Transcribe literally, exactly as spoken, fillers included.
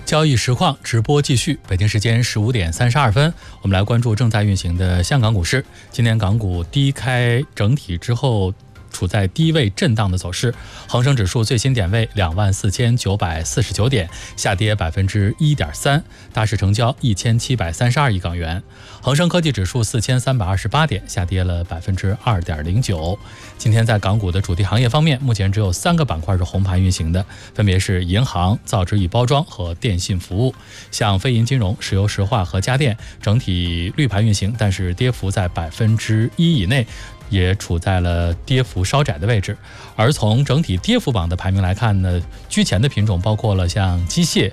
交易实况直播继续，北京时间十五点三十二分，我们来关注正在运行的香港股市。今天港股低开整体之后，处在低位震荡的走势，恒生指数最新点位两万四千九百四十九点，下跌百分之一点三，大市成交一千七百三十二亿港元。恒生科技指数四千三百二十八点，下跌了百分之二点零九。今天在港股的主题行业方面，目前只有三个板块是红盘运行的，分别是银行、造纸与包装和电信服务。像非银金融、石油石化和家电整体绿盘运行，但是跌幅在百分之一以内，也处在了跌幅稍窄的位置。而从整体跌幅榜的排名来看呢，居前的品种包括了像机械、